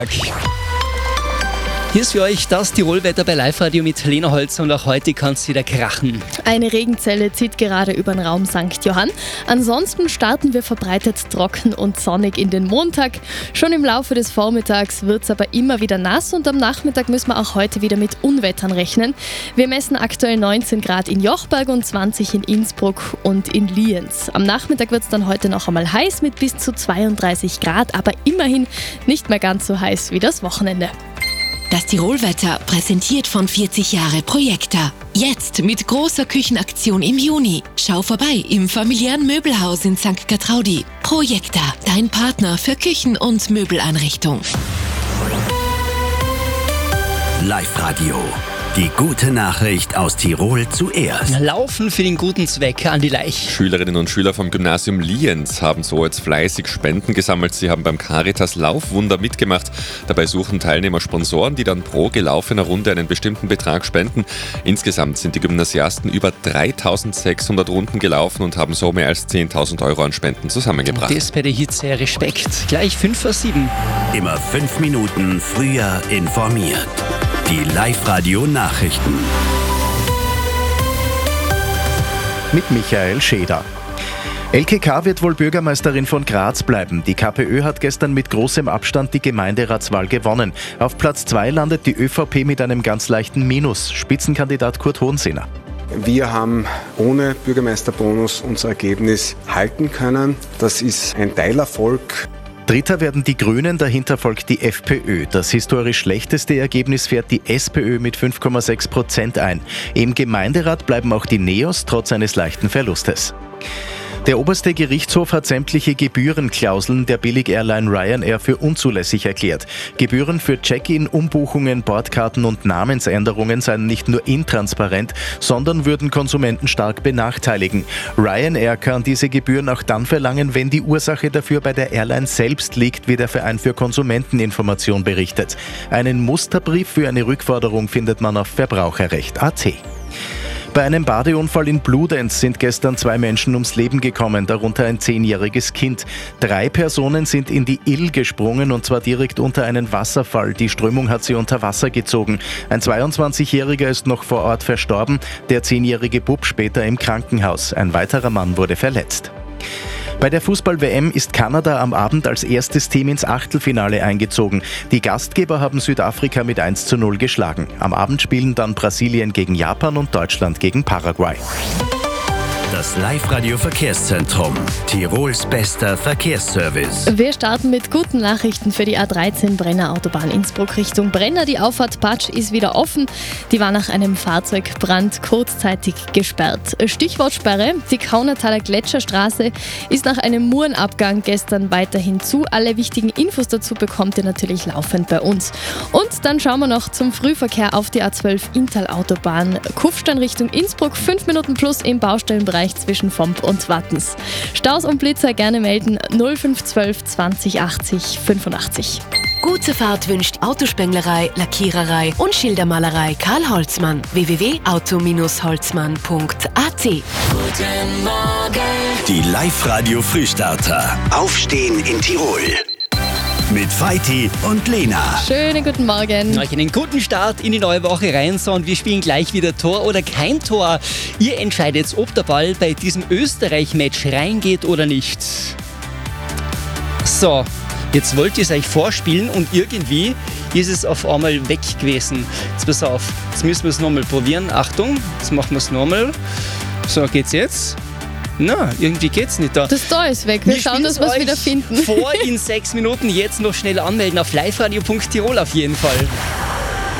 Hier ist für euch das Tirolwetter bei Live-Radio mit Lena Holzer und auch heute kann es wieder krachen. Eine Regenzelle zieht gerade über den Raum St. Johann. Ansonsten starten wir verbreitet trocken und sonnig in den Montag. Schon im Laufe des Vormittags wird es aber immer wieder nass und am Nachmittag müssen wir auch heute wieder mit Unwettern rechnen. Wir messen aktuell 19 Grad in Jochberg und 20 in Innsbruck und in Lienz. Am Nachmittag wird es dann heute noch einmal heiß mit bis zu 32 Grad, aber immerhin nicht mehr ganz so heiß wie das Wochenende. Das Tirolwetter präsentiert von 40 Jahre Projekta. Jetzt mit großer Küchenaktion im Juni. Schau vorbei im familiären Möbelhaus in St. Gertraudi. Projekta, dein Partner für Küchen- und Möbeleinrichtung. Live-Radio. Die gute Nachricht aus Tirol zuerst. Laufen für den guten Zweck an die Leich. Schülerinnen und Schüler vom Gymnasium Lienz haben so jetzt fleißig Spenden gesammelt. Sie haben beim Caritas Laufwunder mitgemacht. Dabei suchen Teilnehmer Sponsoren, die dann pro gelaufener Runde einen bestimmten Betrag spenden. Insgesamt sind die Gymnasiasten über 3600 Runden gelaufen und haben so mehr als 10.000 Euro an Spenden zusammengebracht. Das bei der Hitze, Respekt. Gleich 5:07. Immer 5 Minuten früher informiert. Die Live-Radio-Nachrichten. Mit Michael Scheder. Elke K. wird wohl Bürgermeisterin von Graz bleiben. Die KPÖ hat gestern mit großem Abstand die Gemeinderatswahl gewonnen. Auf Platz 2 landet die ÖVP mit einem ganz leichten Minus. Spitzenkandidat Kurt Hohensinner. Wir haben ohne Bürgermeisterbonus unser Ergebnis halten können. Das ist ein Teilerfolg. Dritter werden die Grünen, dahinter folgt die FPÖ. Das historisch schlechteste Ergebnis fährt die SPÖ mit 5,6% ein. Im Gemeinderat bleiben auch die Neos trotz eines leichten Verlustes. Der oberste Gerichtshof hat sämtliche Gebührenklauseln der Billig-Airline Ryanair für unzulässig erklärt. Gebühren für Check-in, Umbuchungen, Bordkarten und Namensänderungen seien nicht nur intransparent, sondern würden Konsumenten stark benachteiligen. Ryanair kann diese Gebühren auch dann verlangen, wenn die Ursache dafür bei der Airline selbst liegt, wie der Verein für Konsumenteninformation berichtet. Einen Musterbrief für eine Rückforderung findet man auf Verbraucherrecht.at. Bei einem Badeunfall in Bludenz sind gestern 2 Menschen ums Leben gekommen, darunter ein 10-jähriges Kind. 3 Personen sind in die Ill gesprungen und zwar direkt unter einen Wasserfall. Die Strömung hat sie unter Wasser gezogen. Ein 22-Jähriger ist noch vor Ort verstorben, der 10-jährige Bub später im Krankenhaus. Ein weiterer Mann wurde verletzt. Bei der Fußball-WM ist Kanada am Abend als erstes Team ins Achtelfinale eingezogen. Die Gastgeber haben Südafrika mit 1:0 geschlagen. Am Abend spielen dann Brasilien gegen Japan und Deutschland gegen Paraguay. Das Live-Radio-Verkehrszentrum. Tirols bester Verkehrsservice. Wir starten mit guten Nachrichten für die A13 Brenner Autobahn Innsbruck Richtung Brenner. Die Auffahrt Patsch ist wieder offen. Die war nach einem Fahrzeugbrand kurzzeitig gesperrt. Stichwort Sperre. Die Kaunertaler Gletscherstraße ist nach einem Murenabgang gestern weiterhin zu. Alle wichtigen Infos dazu bekommt ihr natürlich laufend bei uns. Und dann schauen wir noch zum Frühverkehr auf die A12 Inntal-Autobahn. Kufstein Richtung Innsbruck, 5 Minuten plus im Baustellenbereich zwischen Vomp und Wattens. Staus und Blitzer gerne melden 0512 20 80 85. Gute Fahrt wünscht Autospenglerei, Lackiererei und Schildermalerei Karl Holzmann. www.auto-holzmann.at. Guten Morgen. Die Live-Radio-Frühstarter. Aufstehen in Tirol. Mit Feiti und Lena. Schönen guten Morgen. Euch einen guten Start in die neue Woche rein, so, und wir spielen gleich wieder Tor oder kein Tor. Ihr entscheidet, ob der Ball bei diesem Österreich-Match reingeht oder nicht. So, jetzt wollt ihr es euch vorspielen und irgendwie ist es auf einmal weg gewesen. Jetzt pass auf, jetzt müssen wir es nochmal probieren. Achtung, jetzt machen wir es nochmal. So, geht's jetzt? Na, irgendwie geht's nicht da. Das Tor ist weg. Wir schauen, dass wir es wieder finden. Vor in 6 Minuten, jetzt noch schnell anmelden auf liveradio.tirol auf jeden Fall.